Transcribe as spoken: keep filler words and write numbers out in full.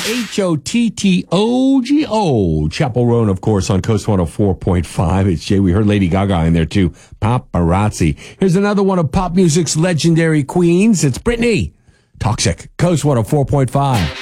H O T T O G O. Chapel Roan, of course, on Coast one oh four point five. It's Jay. We heard Lady Gaga in there, too. Paparazzi. Here's another one of pop music's legendary queens. It's Britney. Toxic. Coast one oh four point five.